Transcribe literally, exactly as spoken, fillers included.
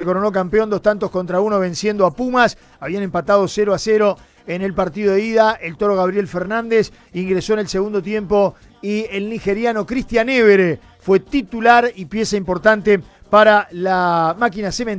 coronó campeón, dos tantos contra uno venciendo a Pumas. Habían empatado cero a cero en el partido de ida. El Toro Gabriel Fernández ingresó en el segundo tiempo y el nigeriano Christian Evere fue titular y pieza importante para la máquina cementera.